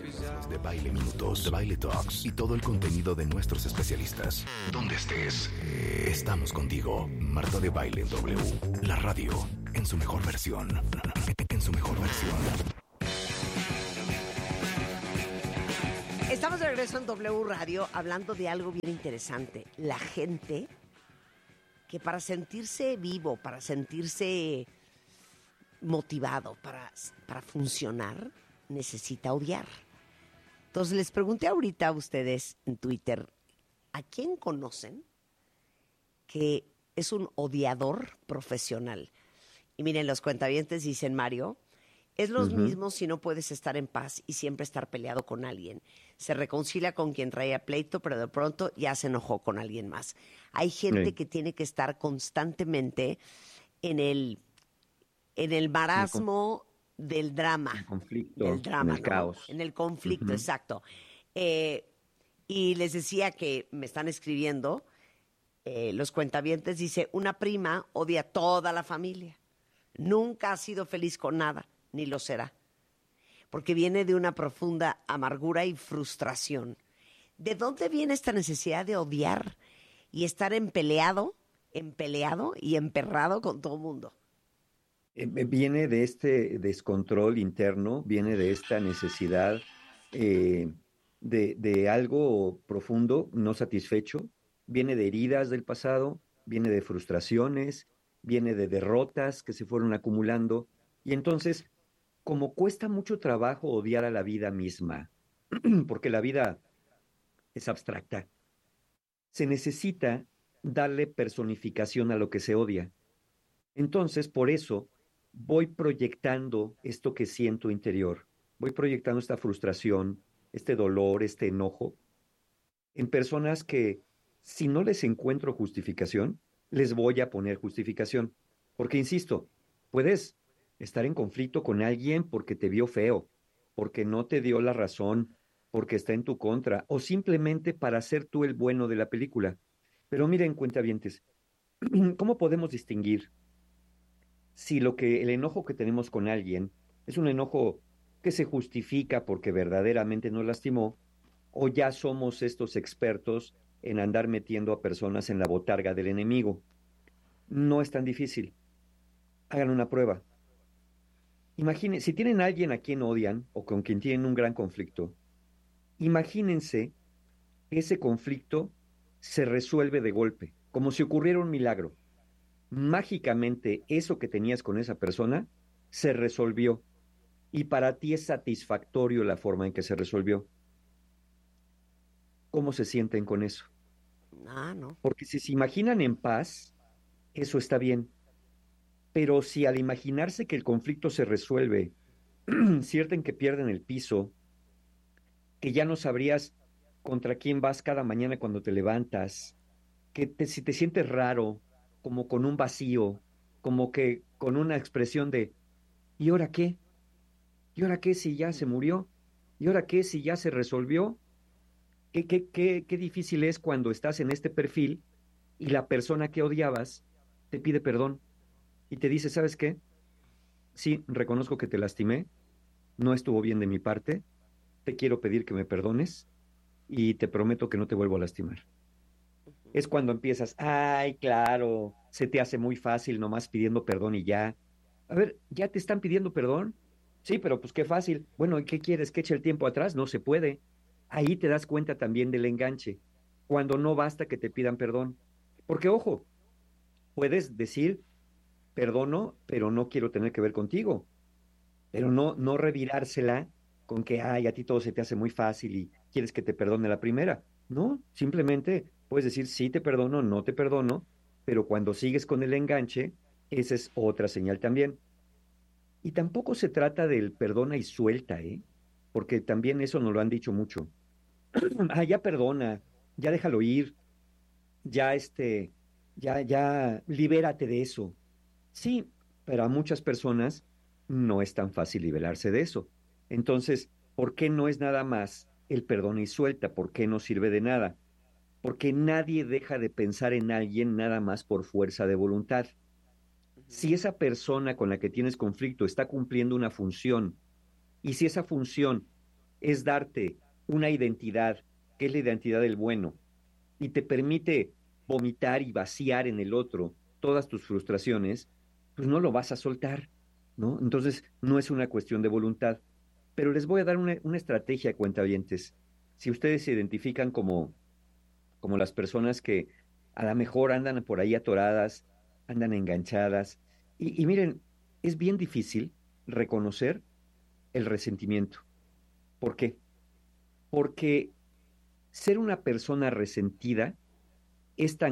De Baile Minutos, de Baile Talks y todo el contenido de nuestros especialistas. Donde estés, estamos contigo. Marta de Baile W, la radio en su mejor versión. En su mejor versión. Estamos de regreso en W Radio hablando de algo bien interesante. La gente que para sentirse vivo, para sentirse motivado, para funcionar, necesita odiar. Entonces les pregunté ahorita a ustedes en Twitter, ¿a quién conocen que es un odiador profesional? Y miren, los cuentavientes dicen, Mario, es lo mismo si no puedes estar en paz y siempre estar peleado con alguien. Se reconcilia con quien traía pleito, pero de pronto ya se enojó con alguien más. Hay gente que tiene que estar constantemente en el marasmo del drama. El conflicto, del drama, en el caos. En el conflicto, exacto. Y les decía que me están escribiendo, los cuentavientes, dice, una prima odia a toda la familia. Nunca ha sido feliz con nada, ni lo será. Porque viene de una profunda amargura y frustración. ¿De dónde viene esta necesidad de odiar y estar empeleado y emperrado con todo el mundo? Viene de este descontrol interno, viene de esta necesidad de algo profundo, no satisfecho, viene de heridas del pasado, viene de frustraciones, viene de derrotas que se fueron acumulando. Y entonces, como cuesta mucho trabajo odiar a la vida misma, porque la vida es abstracta, se necesita darle personificación a lo que se odia. Entonces, por eso, voy proyectando esto que siento interior, voy proyectando esta frustración, este dolor, este enojo, en personas que, si no les encuentro justificación, les voy a poner justificación. Porque, insisto, puedes estar en conflicto con alguien porque te vio feo, porque no te dio la razón, porque está en tu contra, o simplemente para ser tú el bueno de la película. Pero miren, cuentavientes, ¿cómo podemos distinguir si el enojo que tenemos con alguien es un enojo que se justifica porque verdaderamente nos lastimó, o ya somos estos expertos en andar metiendo a personas en la botarga del enemigo? No es tan difícil. Hagan una prueba. Imaginen, si tienen a alguien a quien odian o con quien tienen un gran conflicto, imagínense que ese conflicto se resuelve de golpe, como si ocurriera un milagro. Mágicamente eso que tenías con esa persona se resolvió y para ti es satisfactorio la forma en que se resolvió. ¿Cómo se sienten con eso? No. Porque si se imaginan en paz, eso está bien. Pero si al imaginarse que el conflicto se resuelve, sienten que pierden el piso, que ya no sabrías contra quién vas cada mañana cuando te levantas, si te sientes raro, como con un vacío, como que con una expresión de ¿y ahora qué? ¿Y ahora qué si ya se murió? ¿Y ahora qué si ya se resolvió? Qué difícil es cuando estás en este perfil y la persona que odiabas te pide perdón y te dice, ¿sabes qué? Sí, reconozco que te lastimé, no estuvo bien de mi parte, te quiero pedir que me perdones y te prometo que no te vuelvo a lastimar. Es cuando empiezas, ay, claro, se te hace muy fácil nomás pidiendo perdón y ya. A ver, ¿ya te están pidiendo perdón? Sí, pero pues qué fácil. Bueno, ¿y qué quieres? ¿Que eche el tiempo atrás? No se puede. Ahí te das cuenta también del enganche, cuando no basta que te pidan perdón. Porque, ojo, puedes decir, perdono, pero no quiero tener que ver contigo. Pero no revirársela con que, ay, a ti todo se te hace muy fácil y quieres que te perdone la primera. No, simplemente puedes decir, sí te perdono, no te perdono, pero cuando sigues con el enganche, esa es otra señal también. Y tampoco se trata del perdona y suelta, ¿eh? Porque también eso nos lo han dicho mucho. Ah, ya perdona, ya déjalo ir, ya ya libérate de eso. Sí, pero a muchas personas no es tan fácil liberarse de eso. Entonces, ¿por qué no es nada más el perdón y suelta? ¿Por qué no sirve de nada? Porque nadie deja de pensar en alguien nada más por fuerza de voluntad. Si esa persona con la que tienes conflicto está cumpliendo una función y si esa función es darte una identidad, que es la identidad del bueno, y te permite vomitar y vaciar en el otro todas tus frustraciones, pues no lo vas a soltar, ¿no? Entonces, no es una cuestión de voluntad. Pero les voy a dar una estrategia, cuentavientes. Si ustedes se identifican como las personas que a lo mejor andan por ahí atoradas, andan enganchadas, y miren, es bien difícil reconocer el resentimiento. ¿Por qué? Porque ser una persona resentida es tan